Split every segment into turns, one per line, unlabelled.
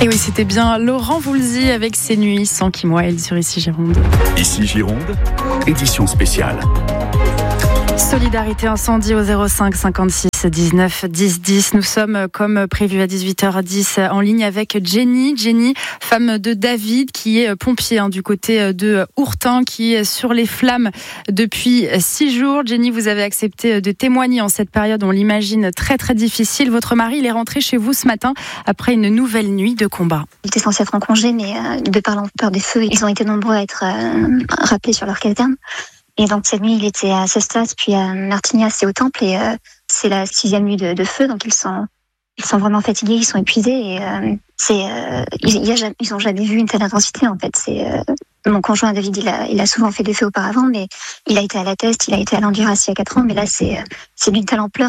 Et oui, c'était bien Laurent Voulzy avec ses nuits sans qui moi, elle sur Ici Gironde.
Ici Gironde, édition spéciale.
Solidarité incendie au 05 56 19 10 10. Nous sommes comme prévu à 18h10 en ligne avec Jenny. Jenny, femme de David, qui est pompier du côté de Hourtin, qui est sur les flammes depuis 6 jours. Jenny, vous avez accepté de témoigner en cette période, on l'imagine, très très difficile. Votre mari, il est rentré chez vous ce matin après une nouvelle nuit de combat.
Il était censé être en congé, mais de par l'ampleur des feux, ils ont été nombreux à être rappelés sur leur caserne. Et donc cette nuit, il était à Cestas, puis à Martignas et au Temple, et c'est la 6e nuit de feu, donc ils sont vraiment fatigués, ils sont épuisés, et ils ont jamais vu une telle intensité en fait. Mon conjoint David, il a souvent fait des feux auparavant, mais il a été à la Teste, il a été à l'Anduras il y a 4 ans, mais là c'est d'une telle ampleur,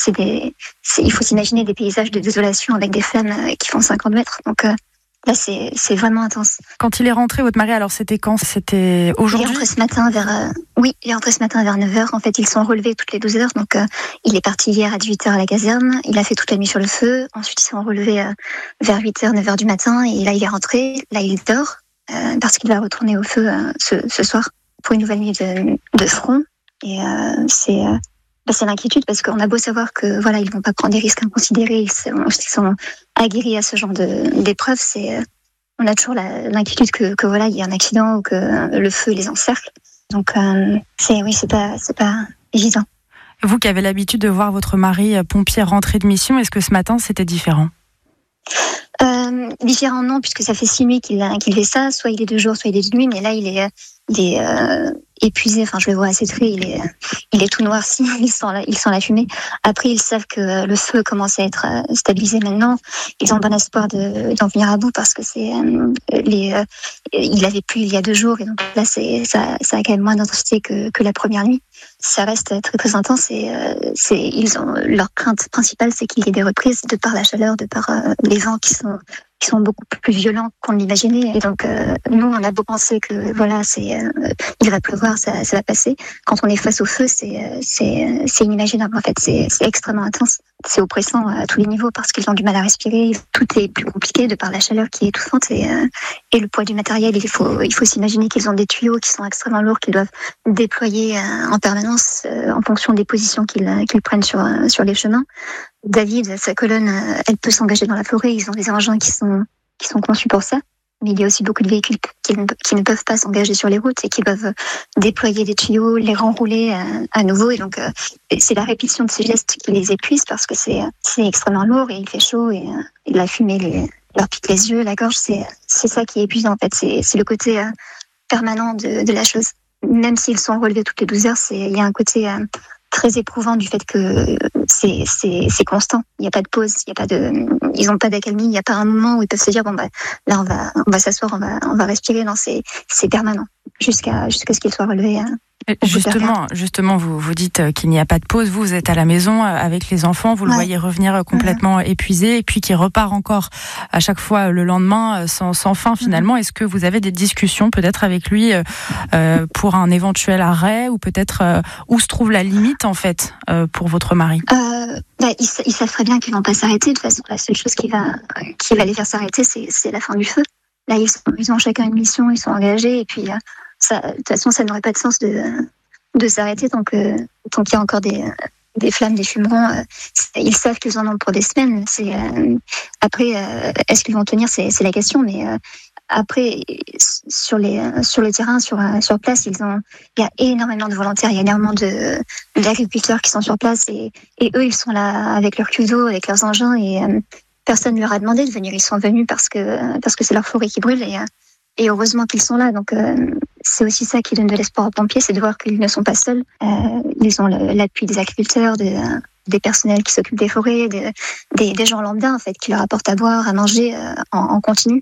il faut s'imaginer des paysages de désolation avec des flammes qui font 50 mètres, donc là, c'est vraiment intense.
Quand il est rentré, votre mari, alors c'était quand ? C'était aujourd'hui ?
Il est rentré ce matin vers 9h. En fait, ils sont relevés toutes les 12 heures. Donc, il est parti hier à 18h à la caserne. Il a fait toute la nuit sur le feu. Ensuite, ils sont relevés vers 8h, 9h du matin. Et là, il est rentré. Là, il dort parce qu'il va retourner au feu ce soir pour une nouvelle nuit de front. Et c'est l'inquiétude parce qu'on a beau savoir que voilà, ils vont pas prendre des risques inconsidérés, ils sont aguerris à ce genre d'épreuves, on a toujours l'inquiétude que voilà, il y a un accident ou que le feu les encercle. Donc c'est pas évident.
Vous qui avez l'habitude de voir votre mari pompier rentrer de mission, est-ce que ce matin c'était différent ?
Différent non, puisque ça fait 6 nuits qu'il fait ça, soit il est de jour, soit il est de nuit, mais là il est épuisé, enfin je le vois assétré, il est tout noirci, il sent la fumée. Après ils savent que le feu commence à être stabilisé maintenant, ils ont bon espoir d'en venir à bout parce que il avait plu il y a 2 jours et donc là ça a quand même moins d'intensité que la première nuit. Ça reste très très intense et leur crainte principale c'est qu'il y ait des reprises de par la chaleur, de par les vents qui sont beaucoup plus violents qu'on l'imaginait. Et donc, nous, on a beau penser que voilà, il va pleuvoir, ça va passer. Quand on est face au feu, c'est inimaginable. En fait, c'est extrêmement intense. C'est oppressant à tous les niveaux parce qu'ils ont du mal à respirer. Tout est plus compliqué de par la chaleur qui est étouffante et le poids du matériel. Il faut s'imaginer qu'ils ont des tuyaux qui sont extrêmement lourds, qu'ils doivent déployer en permanence en fonction des positions qu'ils prennent sur les chemins. David, sa colonne, elle peut s'engager dans la forêt. Ils ont des engins qui sont conçus pour ça. Mais il y a aussi beaucoup de véhicules qui ne peuvent pas s'engager sur les routes et qui peuvent déployer des tuyaux, les renrouler à nouveau. Et donc, c'est la répétition de ces gestes qui les épuise parce que c'est extrêmement lourd et il fait chaud et la fumée leur pique les yeux, la gorge. C'est ça qui est épuisant en fait. C'est le côté permanent de la chose. Même s'ils sont relevés toutes les 12 heures, il y a un côté très éprouvant du fait que c'est constant. Il n'y a pas de pause, ils n'ont pas d'accalmie, il n'y a pas un moment où ils peuvent se dire là on va s'asseoir, on va respirer. Non, c'est permanent jusqu'à ce qu'ils soient relevés.
Justement, vous dites qu'il n'y a pas de pause. Vous êtes à la maison avec les enfants, vous le voyez revenir complètement épuisé et puis qui repart encore à chaque fois le lendemain sans fin finalement. Est-ce que vous avez des discussions peut-être avec lui pour un éventuel arrêt ou peut-être où se trouve la limite en fait pour votre mari?
Ils savent très bien qu'ils vont pas s'arrêter. De toute façon, la seule chose qui va les faire s'arrêter, c'est la fin du feu. Là, ils ont chacun une mission, ils sont engagés et puis de toute façon, ça n'aurait pas de sens de s'arrêter tant qu'il y a encore des flammes, des fumerons. Ils savent qu'ils en ont pour des semaines. Après, est-ce qu'ils vont tenir, c'est la question. Mais après, sur le terrain, sur place, il y a énormément de volontaires, il y a énormément d'agriculteurs qui sont sur place et eux, ils sont là avec leurs cuveaux, avec leurs engins et personne ne leur a demandé de venir. Ils sont venus parce que c'est leur forêt qui brûle et heureusement qu'ils sont là. Donc, c'est aussi ça qui donne de l'espoir aux pompiers, c'est de voir qu'ils ne sont pas seuls. Ils ont l'appui des agriculteurs, des personnels qui s'occupent des forêts, des gens lambda, en fait, qui leur apportent à boire, à manger en continu.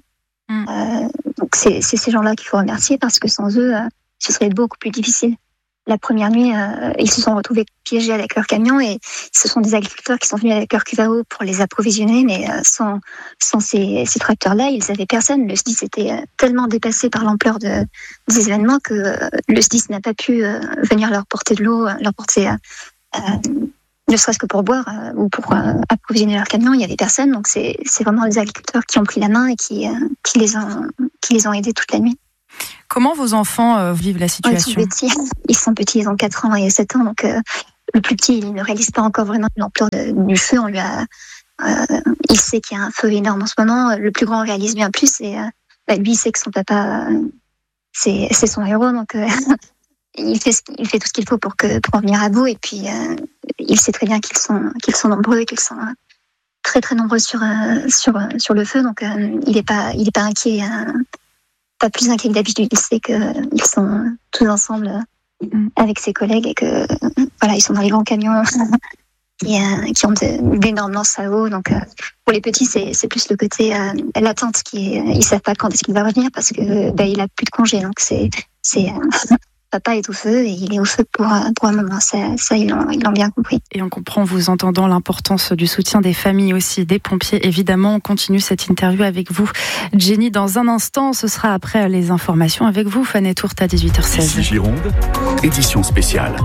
Donc, c'est ces gens-là qu'il faut remercier parce que sans eux, ce serait beaucoup plus difficile. La première nuit, ils se sont retrouvés piégés avec leur camion et ce sont des agriculteurs qui sont venus avec leur cuve à eau pour les approvisionner, mais sans ces tracteurs-là, ils n'avaient personne. Le SDIS était tellement dépassé par l'ampleur des événements que le SDIS n'a pas pu venir leur porter de l'eau, leur porter ne serait-ce que pour boire ou pour approvisionner leur camion, il y avait personne. Donc c'est vraiment les agriculteurs qui ont pris la main et qui les ont aidés toute la nuit.
Comment vos enfants vivent la situation ?
Ils sont petits, ils ont 4 ans et 7 ans. Donc le plus petit, il ne réalise pas encore vraiment l'ampleur du feu. Il sait qu'il y a un feu énorme en ce moment. Le plus grand réalise bien plus. Et lui, il sait que son papa, c'est son héros. Donc il fait tout ce qu'il faut pour en venir à bout. Et puis il sait très bien qu'ils sont nombreux et qu'ils sont très très nombreux sur le feu. Donc il est pas inquiet. Pas plus inquiet que d'habitude. Il sait qu'ils sont tous ensemble avec ses collègues et que ils sont dans les grands camions qui ont d'énormes lances à eau. Donc pour les petits, c'est plus le côté l'attente ils savent pas quand est-ce qu'il va revenir parce que il a plus de congé. Donc c'est papa est au feu et il est au feu pour un moment. Ça ils l'ont bien compris.
Et on comprend, vous entendant, l'importance du soutien des familles aussi, des pompiers. Évidemment, on continue cette interview avec vous, Jenny, dans un instant. Ce sera après les informations avec vous, Fanny Tourte, à 18h16.
Ici Gironde, édition spéciale.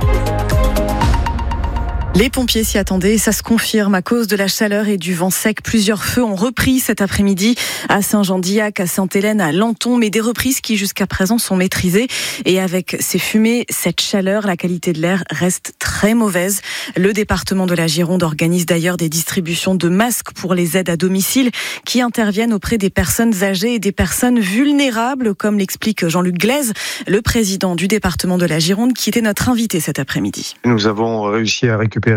Les pompiers s'y attendaient et ça se confirme à cause de la chaleur et du vent sec. Plusieurs feux ont repris cet après-midi à Saint-Jean-d'Illac, à Sainte-Hélène, à Lanton, mais des reprises qui jusqu'à présent sont maîtrisées. Et avec ces fumées, cette chaleur, la qualité de l'air reste très mauvaise. Le département de la Gironde organise d'ailleurs des distributions de masques pour les aides à domicile qui interviennent auprès des personnes âgées et des personnes vulnérables, comme l'explique Jean-Luc Glaise, le président du département de la Gironde, qui était notre invité cet après-midi.
Nous avons réussi à récupérer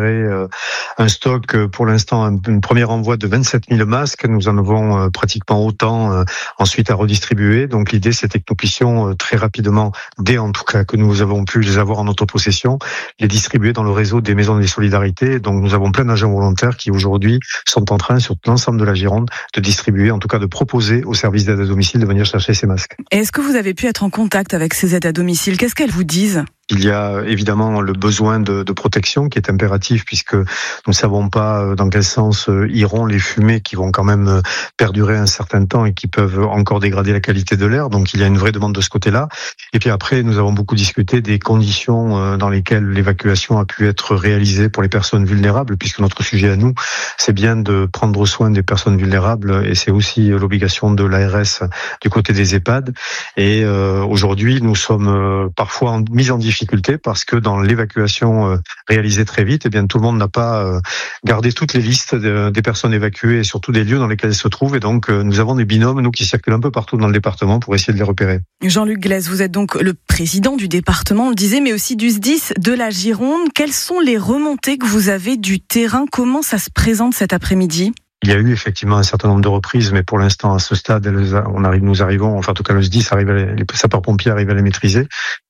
un stock, pour l'instant, un premier envoi de 27 000 masques. Nous en avons pratiquement autant ensuite à redistribuer. Donc l'idée, c'était que nous puissions très rapidement, dès en tout cas que nous avons pu les avoir en notre possession, les distribuer dans le réseau des maisons des solidarités. Donc nous avons plein d'agents volontaires qui aujourd'hui sont en train, sur l'ensemble de la Gironde, de distribuer, en tout cas de proposer aux services d'aide à domicile de venir chercher ces masques.
Est-ce que vous avez pu être en contact avec ces aides à domicile ? Qu'est-ce qu'elles vous disent ?
Il y a évidemment le besoin de protection qui est impératif puisque nous ne savons pas dans quel sens iront les fumées qui vont quand même perdurer un certain temps et qui peuvent encore dégrader la qualité de l'air. Donc il y a une vraie demande de ce côté-là. Et puis après, nous avons beaucoup discuté des conditions dans lesquelles l'évacuation a pu être réalisée pour les personnes vulnérables, puisque notre sujet à nous, c'est bien de prendre soin des personnes vulnérables et c'est aussi l'obligation de l'ARS du côté des EHPAD. Et aujourd'hui, nous sommes parfois mis en difficulté parce que dans l'évacuation réalisée très vite, eh bien tout le monde n'a pas gardé toutes les listes des personnes évacuées et surtout des lieux dans lesquels elles se trouvent. Et donc nous avons des binômes, nous, qui circulent un peu partout dans le département pour essayer de les repérer.
Jean-Luc Glaise, vous êtes donc le président du département, on le disait, mais aussi du SDIS de la Gironde. Quelles sont les remontées que vous avez du terrain ? Comment ça se présente cet après-midi ?
Il y a eu effectivement un certain nombre de reprises, mais pour l'instant, à ce stade, nous arrivons, enfin en tout cas le SDIS les sapeurs-pompiers arrivent à les maîtriser.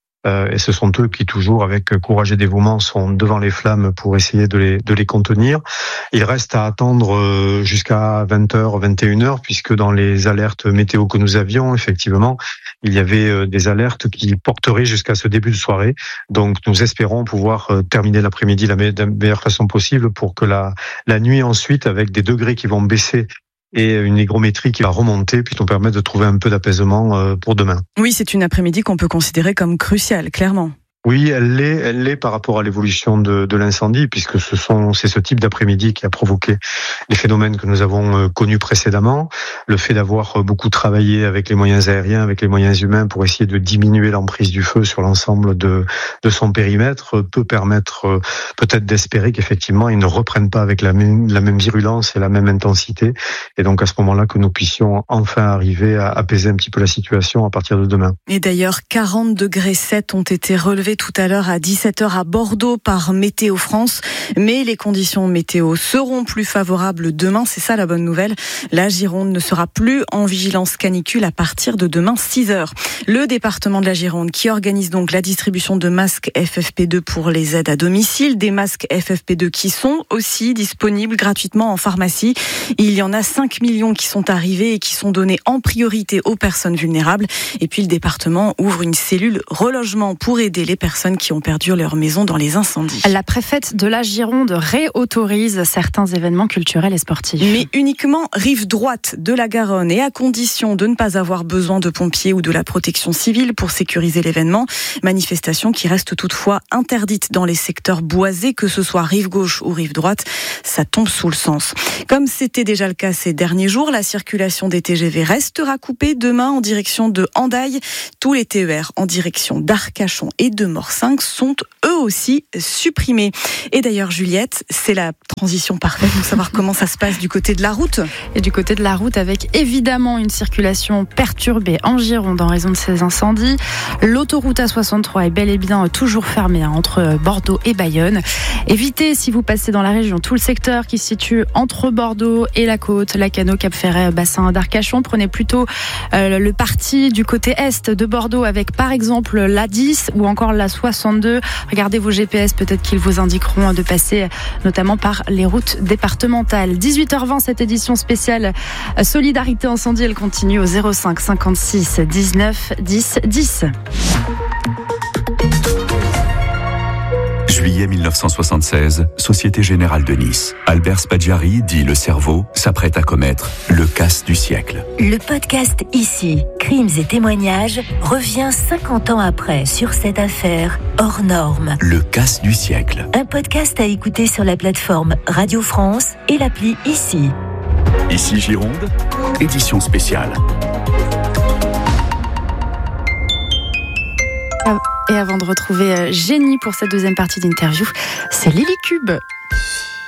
Et ce sont eux qui, toujours avec courage et dévouement, sont devant les flammes pour essayer de les contenir. Il reste à attendre jusqu'à 20h, 21h, puisque dans les alertes météo que nous avions, effectivement, il y avait des alertes qui porteraient jusqu'à ce début de soirée. Donc nous espérons pouvoir terminer l'après-midi de la meilleure façon possible pour que la nuit ensuite, avec des degrés qui vont baisser et une hygrométrie qui va remonter, puis nous permettre de trouver un peu d'apaisement pour demain.
Oui, c'est une après-midi qu'on peut considérer comme cruciale, clairement.
Oui, elle l'est par rapport à l'évolution de l'incendie, puisque c'est ce type d'après-midi qui a provoqué les phénomènes que nous avons connus précédemment. Le fait d'avoir beaucoup travaillé avec les moyens aériens, avec les moyens humains pour essayer de diminuer l'emprise du feu sur l'ensemble de son périmètre peut permettre peut-être d'espérer qu'effectivement il ne reprenne pas avec la même virulence et la même intensité. Et donc à ce moment-là que nous puissions enfin arriver à apaiser un petit peu la situation à partir de demain.
Et d'ailleurs, 40,7 degrés ont été relevés tout à l'heure à 17h à Bordeaux par Météo France. Mais les conditions météo seront plus favorables demain. C'est ça la bonne nouvelle. La Gironde ne sera plus en vigilance canicule à partir de demain 6h. Le département de la Gironde qui organise donc la distribution de masques FFP2 pour les aides à domicile. Des masques FFP2 qui sont aussi disponibles gratuitement en pharmacie. Il y en a 5 millions qui sont arrivés et qui sont donnés en priorité aux personnes vulnérables. Et puis le département ouvre une cellule relogement pour aider les personnes qui ont perdu leur maison dans les incendies.
La préfète de la Gironde réautorise certains événements culturels et sportifs.
Mais uniquement rive droite de la Garonne et à condition de ne pas avoir besoin de pompiers ou de la protection civile pour sécuriser l'événement. Manifestation qui reste toutefois interdite dans les secteurs boisés, que ce soit rive gauche ou rive droite. Ça tombe sous le sens. Comme c'était déjà le cas ces derniers jours, la circulation des TGV restera coupée demain en direction de Hendaye. Tous les TER en direction d'Arcachon et de Morsingue sont eux aussi supprimés. Et d'ailleurs, Juliette, c'est la transition parfaite pour savoir comment ça se passe du côté de la route.
Et du côté de la route, avec évidemment une circulation perturbée en Gironde en raison de ces incendies. L'autoroute A63 est bel et bien toujours fermée entre Bordeaux et Bayonne. Évitez, si vous passez dans la région, tout le secteur qui se situe entre Bordeaux et la côte, Lacanau, Cap-Ferret, bassin d'Arcachon. Prenez plutôt le parti du côté est de Bordeaux avec par exemple l'A10 ou encore la 62. Regardez vos GPS, peut-être qu'ils vous indiqueront de passer notamment par les routes départementales. 18h20, cette édition spéciale Solidarité Incendie, elle continue au 05 56 19 10 10.
Juillet 1976, Société Générale de Nice. Albert Spaggiari, dit le cerveau, s'apprête à commettre le casse du siècle.
Le podcast Ici, crimes et témoignages, revient 50 ans après sur cette affaire hors norme.
Le casse du siècle.
Un podcast à écouter sur la plateforme Radio France et l'appli Ici.
Ici Gironde, édition spéciale.
Et avant de retrouver Jenny pour cette deuxième partie d'interview, c'est Lily Cube.